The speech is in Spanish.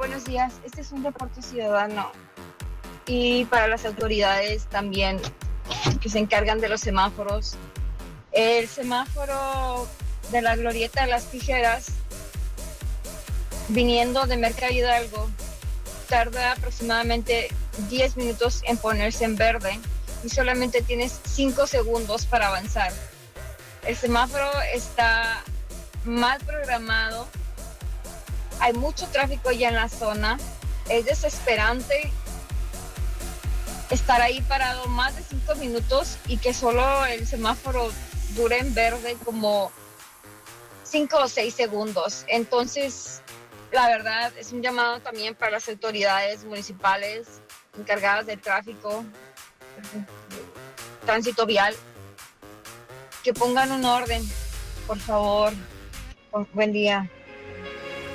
buenos días. Este es un reporte ciudadano y para las autoridades también que se encargan de los semáforos. El semáforo de la Glorieta de las Tijeras, viniendo de Mercado Hidalgo, tarda aproximadamente 10 minutos en ponerse en verde y solamente tienes 5 segundos para avanzar. El semáforo está mal programado, hay mucho tráfico ya en la zona, es desesperante estar ahí parado más de 5 minutos y que solo el semáforo dure en verde como 5 o 6 segundos. Entonces, la verdad, es un llamado también para las autoridades municipales encargadas del tráfico, tránsito vial, que pongan un orden, por favor. Buen día.